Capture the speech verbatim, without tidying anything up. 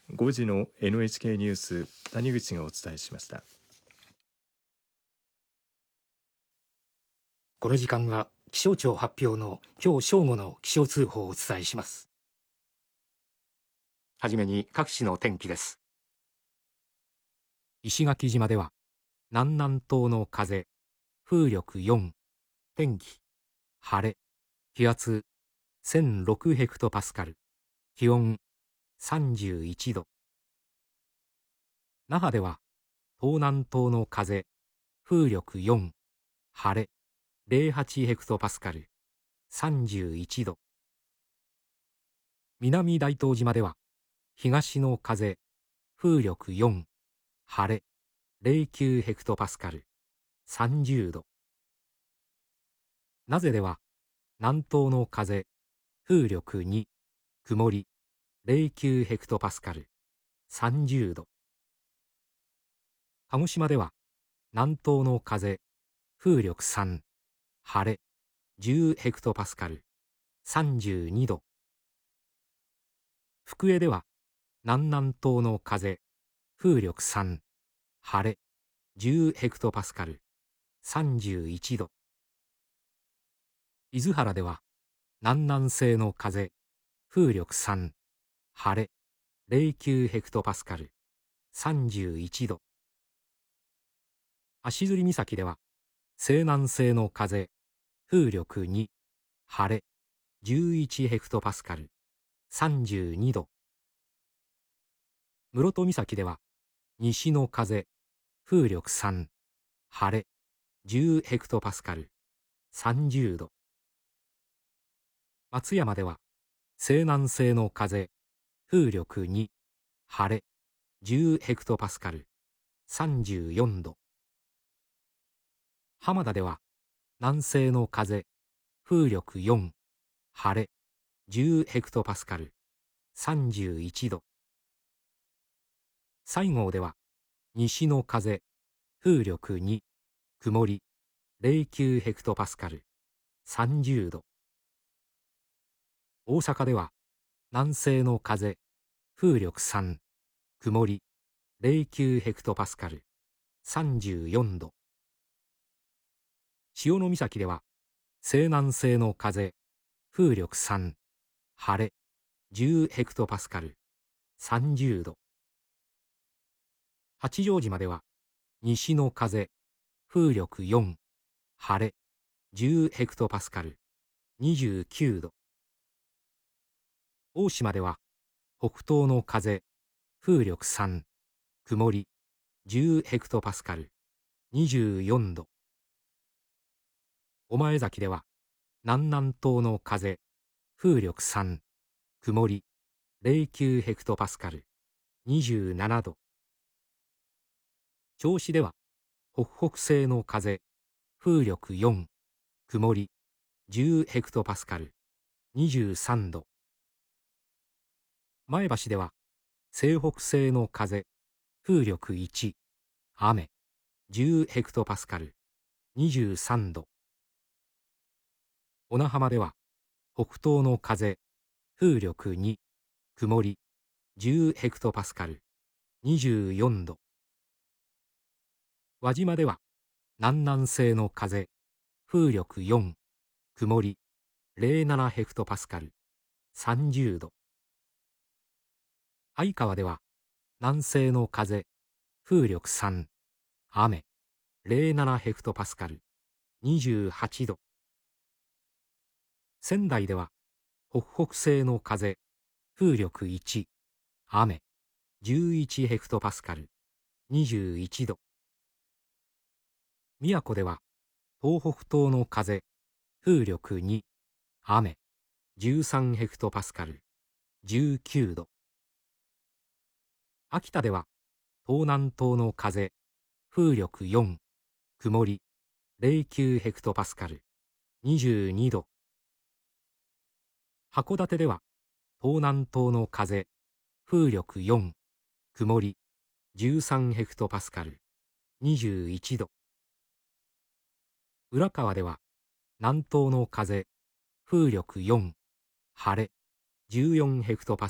ごじの エヌエイチケー ニュース、谷口がお伝えしました。 この時間は気象庁発表の今日正午の気象通報をお伝えします。はじめに各地の天気です。石垣島では南南東の風、風力よん、天気晴れ、気圧せんろくヘクトパスカル、気温さんじゅういちど。那覇では東南東の風、風力よん、晴れゼロはちヘクトパスカル、さんじゅういちど。南大東島では東の風、風力よん、晴れゼロきゅうヘクトパスカル、さんじゅうど。名瀬では南東の風、風力に、曇りゼロきゅうヘクトパスカル、さんじゅうど。鹿児島では南東の風、風力さん、晴れじゅうヘクトパスカル、さんじゅうにど。福江では南南東の風、風力さん、晴れじゅうヘクトパスカル、さんじゅういちど。伊豆原では南南西の風、風力さん、晴れゼロきゅうヘクトパスカル、さんじゅういちど。足摺岬では西南西の風、風力に、晴れじゅういちヘクトパスカル、さんじゅうにど。室戸岬では西の風、風力さん、晴れじゅうヘクトパスカル、さんじゅうど。松山では西南西の風、風力に、晴れじゅうヘクトパスカル、さんじゅうよんど。浜田では南西の風、風力よん、晴れじゅうヘクトパスカル、さんじゅういちど。西郷では西の風、風力に、曇りゼロきゅうヘクトパスカル、さんじゅうど。大阪では南西の風、風力さん、曇りゼロきゅうヘクトパスカル、さんじゅうよんど。潮岬では西南西の風、風力さん、晴れじゅうヘクトパスカル、さんじゅうど。八丈島では西の風、風力よん、晴れじゅうヘクトパスカル、にじゅうきゅうど。大島では北東の風、風力さん、曇りじゅうヘクトパスカル、にじゅうよんど。御前崎では南南東の風、風力さん、曇りゼロきゅうヘクトパスカル、にじゅうななど。銚子では北北西の風、風力よん、曇りじゅうヘクトパスカル、にじゅうさんど。前橋では西北西の風、風力いち、雨じゅうヘクトパスカル、にじゅうさんど。小名浜では北東の風、風力に、曇りじゅうヘクトパスカル、にじゅうよんど。輪島では南南西の風、風力よん、曇りゼロななヘクトパスカル、さんじゅうど。相川では南西の風、風力さん、雨ゼロななヘクトパスカル、にじゅうはちど。仙台では北北西の風、風力いち、雨じゅういちヘクトパスカル、にじゅういちど。宮古では東北東の風、風力に、雨じゅうさんヘクトパスカル、じゅうきゅうど。秋田では東南東の風、風力よん、曇りゼロきゅうヘクトパスカル、にじゅうにど。函館では東南東の風、風力よん、曇りじゅうさんヘクトパスカル、にじゅういちど。浦河では南東の風、風力よん、晴れじゅうよんヘクトパスカル